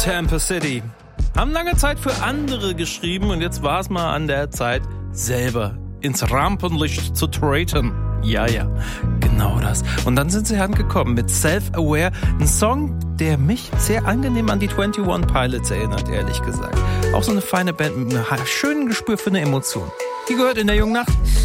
Tampa City. Haben lange Zeit für andere geschrieben und jetzt war es mal an der Zeit, selber ins Rampenlicht zu treten. Ja, genau das. Und dann sind sie angekommen mit Self-Aware, ein Song, der mich sehr angenehm an die 21 Pilots erinnert, ehrlich gesagt. Auch so eine feine Band mit einem schönen Gespür für eine Emotion. Die gehört in der Jungen Nacht.